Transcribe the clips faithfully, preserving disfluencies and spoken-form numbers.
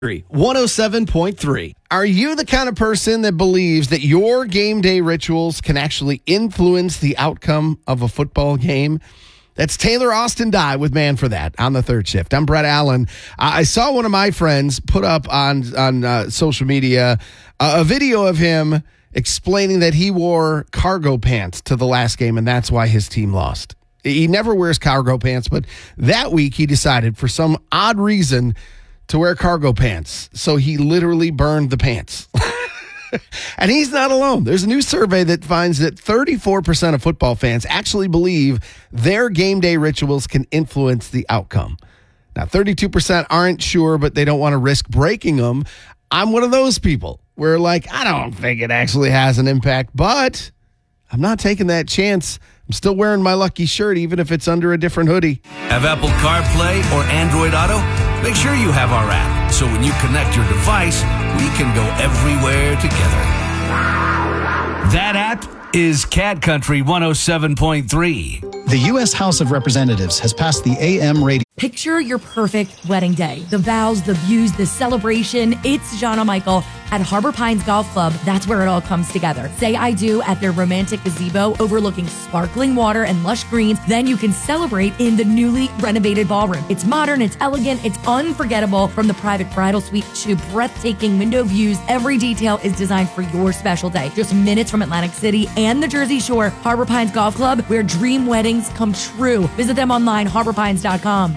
one oh seven point three. Are you the kind of person that believes that your game day rituals can actually influence the outcome of a football game? That's Taylor Austin Dye with Man for That on the third shift. I'm Brett Allen. I saw one of my friends put up on, on uh, social media uh, a video of him explaining that he wore cargo pants to the last game, and that's why his team lost. He never wears cargo pants, but that week he decided for some odd reason to wear cargo pants. So he literally burned the pants. And he's not alone. There's a new survey that finds that thirty-four percent of football fans actually believe their game day rituals can influence the outcome. Now, thirty-two percent aren't sure, but they don't want to risk breaking them. I'm one of those people where, like, I don't think it actually has an impact, but I'm not taking that chance. I'm still wearing my lucky shirt, even if it's under a different hoodie. Have Apple CarPlay or Android Auto? Make sure you have our app, so when you connect your device, we can go everywhere together. That app is Cat Country one oh seven point three. The U S House of Representatives has passed the A M radio. Picture your perfect wedding day. The vows, the views, the celebration. It's Jana Michael at Harbor Pines Golf Club. That's where it all comes together. Say I do at their romantic gazebo overlooking sparkling water and lush greens. Then you can celebrate in the newly renovated ballroom. It's modern, it's elegant, it's unforgettable. From the private bridal suite to breathtaking window views, every detail is designed for your special day. Just minutes from Atlantic City and the Jersey Shore, Harbor Pines Golf Club, where dream weddings come true. Visit them online, harbor pines dot com.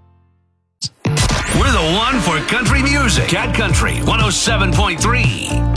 We're the one for country music. Cat Country one oh seven point three.